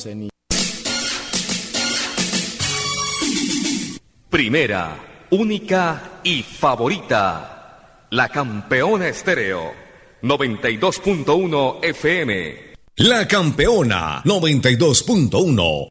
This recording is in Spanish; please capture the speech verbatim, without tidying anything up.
Primera, única y favorita. La Campeona Estéreo, noventa y dos punto uno F M. La Campeona, noventa y dos punto uno